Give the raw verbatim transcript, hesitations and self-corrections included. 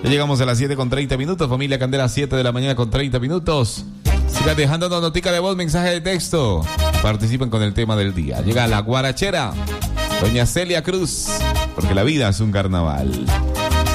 Ya llegamos a las siete con treinta minutos, familia Candela, siete de la mañana con treinta minutos. Sigan dejándonos notica de voz, mensaje de texto. Participen con el tema del día. Llega la guarachera, doña Celia Cruz, porque la vida es un carnaval.